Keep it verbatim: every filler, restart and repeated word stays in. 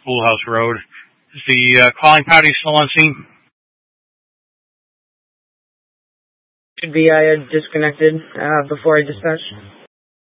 Schoolhouse Road. Is the uh, calling party still on scene? Should be. I had disconnected uh, before I dispatched.